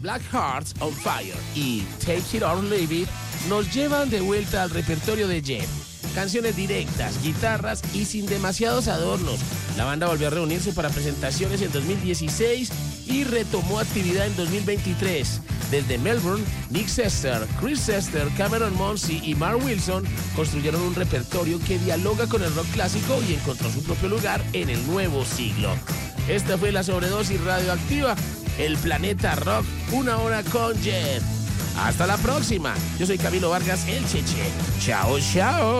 Black Hearts on Fire y Take It or Leave It nos llevan de vuelta al repertorio de Jet. Canciones directas, guitarras y sin demasiados adornos. La banda volvió a reunirse para presentaciones en 2016 y retomó actividad en 2023. Desde Melbourne, Nick Sester, Chris Sester, Cameron Muncie y Mark Wilson construyeron un repertorio que dialoga con el rock clásico y encontró su propio lugar en el nuevo siglo. Esta fue la Sobredosis Radioactiva, el planeta rock, 1 hora con Jet. Hasta la próxima. Yo soy Camilo Vargas, el Cheche. Chao, chao.